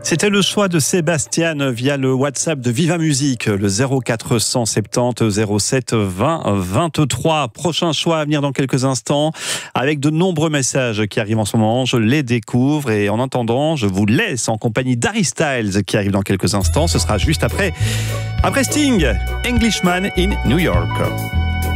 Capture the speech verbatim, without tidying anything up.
C'était le choix de Sébastien via le WhatsApp de Viva Musique, le zéro quatre cent soixante-dix zéro sept vingt vingt-trois. Prochain choix à venir dans quelques instants, avec de nombreux messages qui arrivent en ce moment. Je les découvre et en attendant, je vous laisse en compagnie d'Harry Styles qui arrive dans quelques instants. Ce sera juste après, après Sting, Englishman in New York.